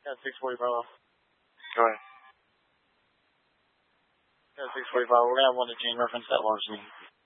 Yeah, 640 Bravo. Go ahead. Yeah, 645. We're going to have one to Gene reference that launch me.